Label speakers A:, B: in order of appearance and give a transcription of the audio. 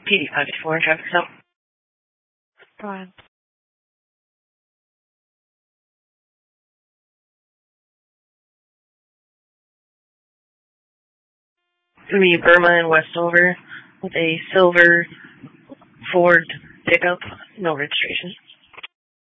A: PD 524 traffic stop.
B: Go ahead.
A: It's going to be Burma and Westover with a silver Ford pickup, no registration.